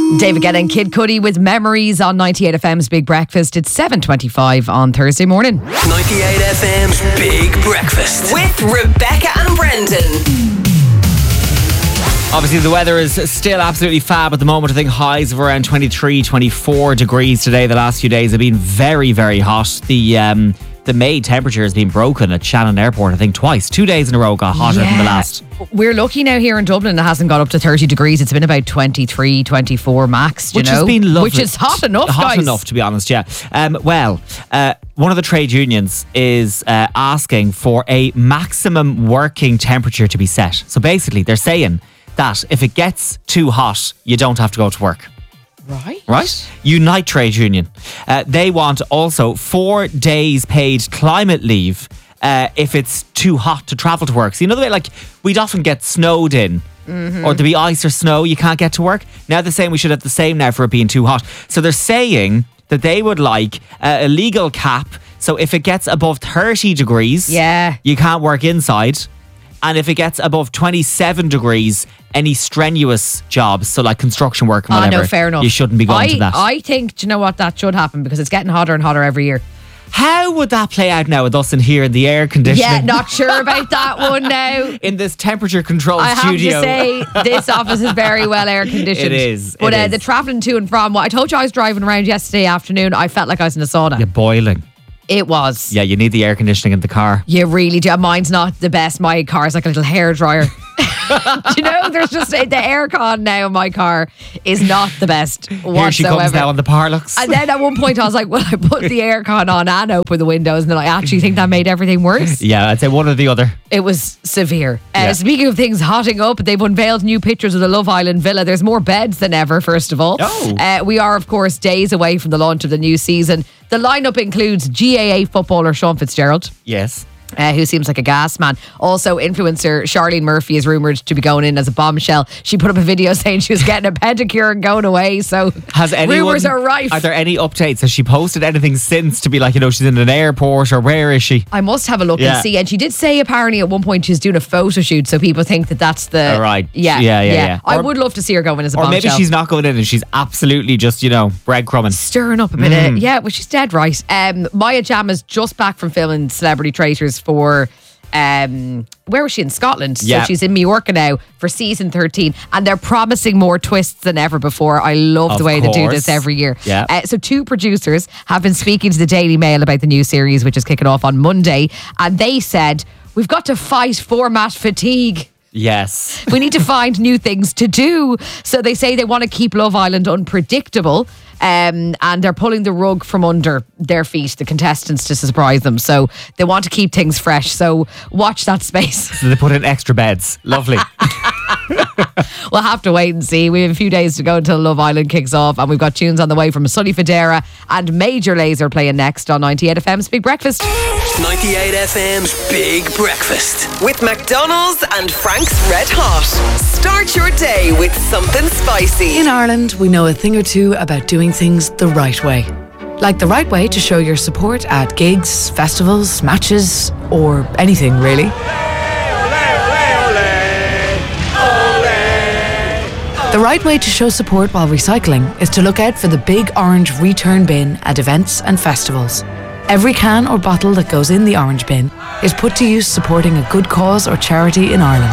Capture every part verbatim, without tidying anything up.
David Guetta and Kid Cudi with Memories on ninety-eight F M's Big Breakfast. It's seven twenty-five on Thursday morning. ninety-eight F M's Big Breakfast with Rebecca and Brendan. Obviously the weather is still absolutely fab at the moment. I think highs of around twenty-three, twenty-four degrees today. The last few days have been very, very hot. The um, the May temperature has been broken at Shannon Airport, I think twice. Two days in a row got hotter yeah. than the last. We're lucky now here in Dublin it hasn't got up to thirty degrees. It's been about twenty-three, twenty-four max, Which you know? has been lovely. Which is hot enough, Hot guys. enough, to be honest, yeah. Um, well, uh, one of the trade unions is uh, asking for a maximum working temperature to be set. So basically they're saying that if it gets too hot, you don't have to go to work. Right. Right? Unite Trade Union. Uh, they want also four days paid climate leave uh, if it's too hot to travel to work. So you know the way, like, we'd often get snowed in mm-hmm. or there'd be ice or snow, you can't get to work. Now they're saying we should have the same now for it being too hot. So they're saying that they would like uh, a legal cap. So if it gets above thirty degrees, yeah. you can't work inside. And if it gets above twenty-seven degrees, any strenuous jobs, so like construction work and whatever, oh, no, fair enough. you shouldn't be going I, to that. I think, do you know what, that should happen because it's getting hotter and hotter every year. How would that play out now with us in here in the air conditioning? Yeah, not sure about that one now. In this temperature controlled I studio. have to say, this office is very well air conditioned. It is. But it uh, is. the travelling to and from, well, I told you I was driving around yesterday afternoon. I felt like I was in a sauna. You're boiling. It was. Yeah, you need the air conditioning in the car. You really do. Mine's not the best. My car's like a little hairdryer. Do you know, there's just the aircon now in my car is not the best whatsoever. Here she comes now on the Parlux. And then at one point I was like, well, I put the aircon on and open the windows, and then I actually think that made everything worse. Yeah, I'd say one or the other. It was severe. Uh, Yeah. Speaking of things hotting up, they've unveiled new pictures of the Love Island villa. There's more beds than ever, first of all. Oh. Uh, we are, of course, days away from the launch of the new season. The lineup includes G A A footballer Sean Fitzgerald. Yes. Uh, who seems like a gas man. Also, influencer Charlene Murphy is rumoured to be going in as a bombshell. She put up a video saying she was getting a pedicure and going away. So Has anyone, rumours are rife. Are there any updates? Has she posted anything since to be like, you know, she's in an airport or where is she? I must have a look Yeah. and see. And she did say apparently at one point she's doing a photo shoot, so people think that that's the... Oh, right. Yeah, Yeah, yeah, yeah. I Or- would love to see her going as a Or bombshell. maybe she's not going in and she's absolutely just, you know, breadcrumbing. Stirring up a bit Mm. of... Yeah, well, she's dead right. Um, Maya Jama's just back from filming Celebrity Traitors for... Um, where was she? In Scotland. Yeah. So she's in Majorca now for season thirteen, and they're promising more twists than ever before. I love Of the way they do course. this every year. Yeah. Uh, so two producers have been speaking to the Daily Mail about the new series, which is kicking off on Monday, and they said, we've got to fight format fatigue. Yes. We need to find new things to do. So they say they want to keep Love Island unpredictable, um, and they're pulling the rug from under their feet, the contestants, to surprise them. So they want to keep things fresh. So watch that space. So they put in extra beds. Lovely. We'll have to wait and see. We have a few days to go until Love Island kicks off, and we've got tunes on the way from Sonny Fodera and Major Lazer playing next on ninety-eight F M's Big Breakfast. ninety-eight F M's Big Breakfast With McDonald's and Frank's Red Hot. Start your day with something spicy. In Ireland, we know a thing or two about doing things the right way. Like the right way to show your support at gigs, festivals, matches, or anything really. The right way to show support while recycling is to look out for the big orange return bin at events and festivals. Every can or bottle that goes in the orange bin is put to use supporting a good cause or charity in Ireland.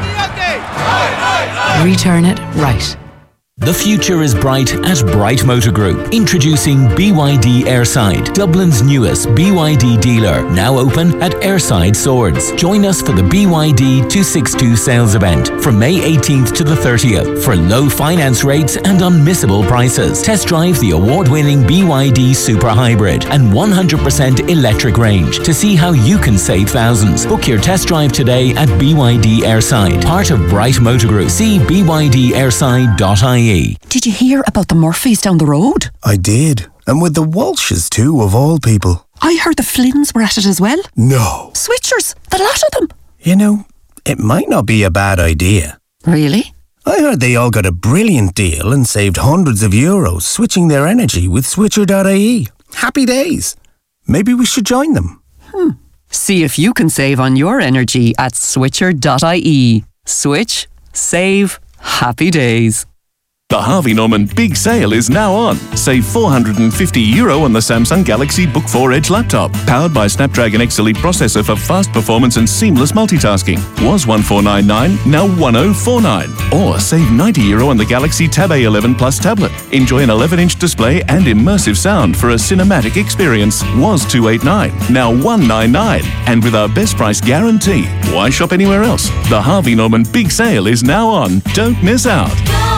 Return it right. The future is bright at Bright Motor Group. Introducing B Y D Airside, Dublin's newest B Y D dealer, now open at Airside Swords. Join us for the B Y D two sixty-two sales event from May eighteenth to the thirtieth for low finance rates and unmissable prices. Test drive the award-winning B Y D Super Hybrid and one hundred percent electric range to see how you can save thousands. Book your test drive today at B Y D Airside, part of Bright Motor Group. See b y d airside dot i e. Did you hear about the Murphys down the road? I did. And with the Walshes too, of all people. I heard the Flynns were at it as well. No. Switchers, the lot of them. You know, it might not be a bad idea. Really? I heard they all got a brilliant deal and saved hundreds of euros switching their energy with switcher dot i e. Happy days. Maybe we should join them. Hmm. See if you can save on your energy at switcher dot i e. Switch, save, happy days. The Harvey Norman Big Sale is now on. Save four hundred fifty euro on the Samsung Galaxy Book four Edge laptop. Powered by Snapdragon X Elite processor for fast performance and seamless multitasking. Was one four nine nine, now one oh four nine. Or save ninety euro on the Galaxy Tab A eleven Plus tablet. Enjoy an eleven inch display and immersive sound for a cinematic experience. Was two eight nine, now one nine nine. And with our best price guarantee, why shop anywhere else? The Harvey Norman Big Sale is now on. Don't miss out.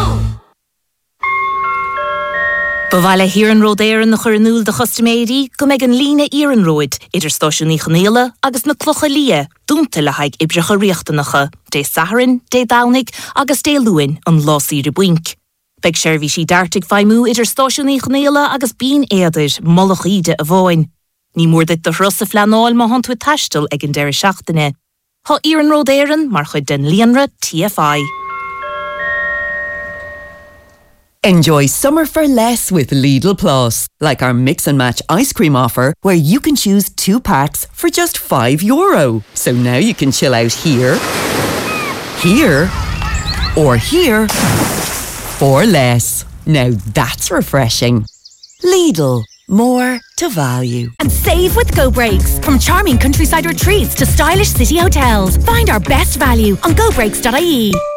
Bhile híran ród éireann na chuirnúil de chustaméidí go mbeidh an líne Éireann Road idir stáisiúnaí Chonéile agus na Clocha Lia, dúnta le haig ibreacha riachtaнаcha, dé Saharan, dé Downig agus dé Luin an lásíre buink. Beidh seirbhísí d'artig feimú idir stáisiúnaí Chonéile agus bín éidir molach ide a bháin. Ní mór dit do throsa fleanáil má hant with taistil ag an deir seachtaine. Tá Éireann Road éireann mar chud den Líonra T F I. Enjoy summer for less with Lidl Plus, like our mix and match ice cream offer where you can choose two packs for just five euro. So now you can chill out here, here, or here for less. Now that's refreshing. Lidl, more to value. And save with Go Breaks. From charming countryside retreats to stylish city hotels. Find our best value on go breaks dot I E.